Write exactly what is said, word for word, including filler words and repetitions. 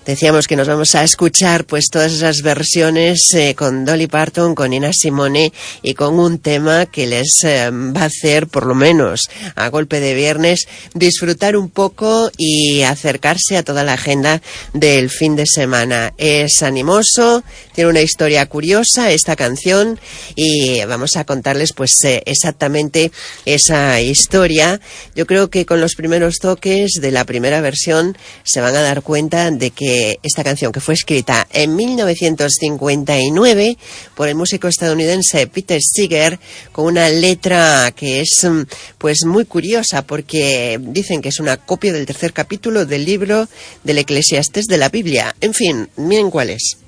Decíamos que nos vamos a escuchar pues todas esas versiones eh, con Dolly Parton, con Nina Simone y con un tema que les eh, va a hacer, por lo menos a golpe de viernes, disfrutar un poco y acercarse a toda la agenda del fin de semana. Es animoso, tiene una historia curiosa esta canción y vamos a contarles pues eh, exactamente esa historia. Yo creo que con los primeros toques de la primera versión se van a dar cuenta de que esta canción, que fue escrita en mil novecientos cincuenta y nueve por el músico estadounidense Peter Seeger, con una letra que es pues muy curiosa, porque dicen que es una copia del tercer capítulo del libro del Eclesiastés de la Biblia. En fin, miren cuál es.